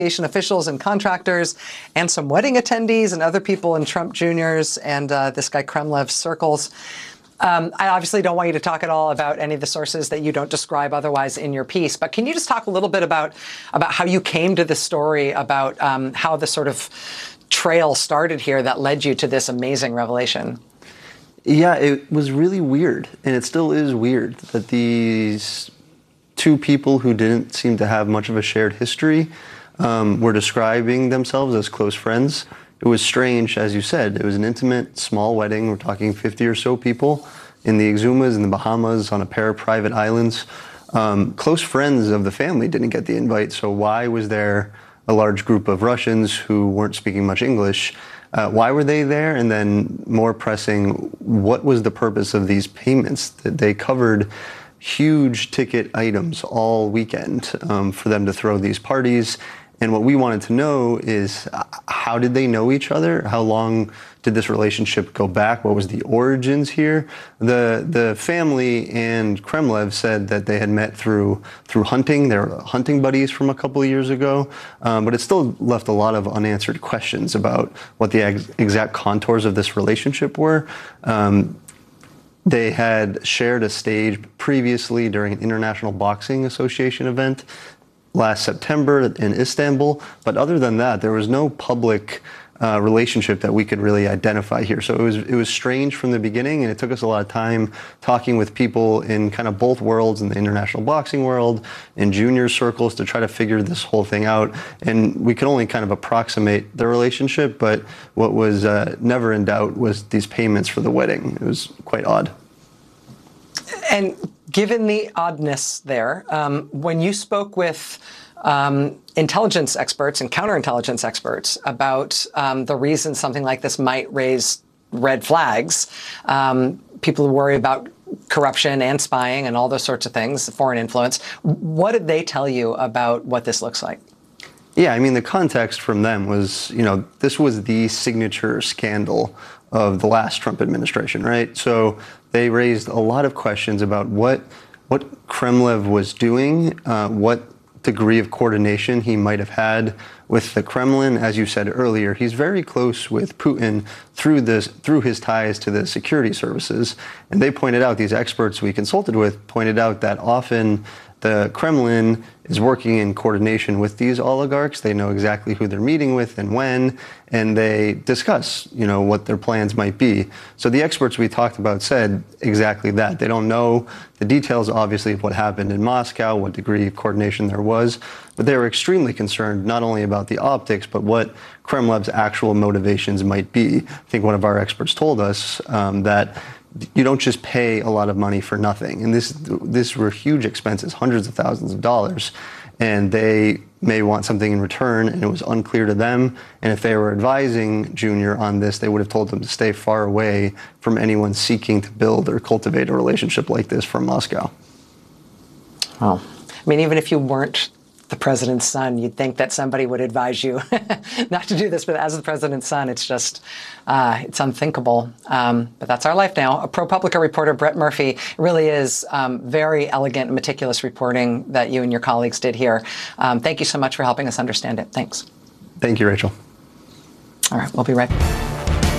officials and contractors, and some wedding attendees and other people in Trump Jr.'s and this guy Kremlev's circles. I obviously don't want you to talk at all about any of the sources that you don't describe otherwise in your piece, but can you just talk a little bit about how you came to this story, about how the sort of trail started here that led you to this amazing revelation? Yeah, it was really weird, and it still is weird, that these two people who didn't seem to have much of a shared history were describing themselves as close friends. It was strange, as you said. It was an intimate, small wedding. We're talking 50 or so people in the Exumas in the Bahamas on a pair of private islands. Close friends of the family didn't get the invite, so why was there a large group of Russians who weren't speaking much English? Why were they there? And then, more pressing, what was the purpose of these payments? That they covered huge ticket items all weekend for them to throw these parties. And what we wanted to know is, how did they know each other? How long did this relationship go back? What was the origins here? The family and Kremlev said that they had met through hunting. They were hunting buddies from a couple of years ago. But it still left a lot of unanswered questions about what the exact contours of this relationship were. They had shared a stage previously during an International Boxing Association event last September in Istanbul, but other than that, there was no public relationship that we could really identify here. So it was strange from the beginning, and it took us a lot of time talking with people in kind of both worlds, in the international boxing world, in junior circles, to try to figure this whole thing out. And we could only kind of approximate the relationship, but what was never in doubt was these payments for the wedding. It was quite odd. And given the oddness there, when you spoke with intelligence experts and counterintelligence experts about the reason something like this might raise red flags, people who worry about corruption and spying and all those sorts of things, foreign influence, what did they tell you about what this looks like? Yeah, I mean, the context from them was, this was the signature scandal of the last Trump administration, right? So they raised a lot of questions about what Kremlev was doing, what degree of coordination he might have had with the Kremlin. As you said earlier, he's very close with Putin through his ties to the security services. And they pointed out, these experts we consulted with pointed out, that often the Kremlin is working in coordination with these oligarchs. They know exactly who they're meeting with and when, and they discuss, what their plans might be. So the experts we talked about said exactly that. They don't know the details, obviously, of what happened in Moscow, what degree of coordination there was, but they were extremely concerned not only about the optics, but what Kremlev's actual motivations might be. I think one of our experts told us that you don't just pay a lot of money for nothing. And this were huge expenses, hundreds of thousands of dollars. And they may want something in return, and it was unclear to them. And if they were advising Junior on this, they would have told them to stay far away from anyone seeking to build or cultivate a relationship like this from Moscow. Well, I mean, even if you weren't the president's son, you'd think that somebody would advise you not to do this, but as the president's son, it's just, it's unthinkable. But that's our life now. A ProPublica reporter, Brett Murphy. It really is very elegant, meticulous reporting that you and your colleagues did here. Thank you so much for helping us understand it. Thanks. Thank you, Rachel. All right, we'll be right back.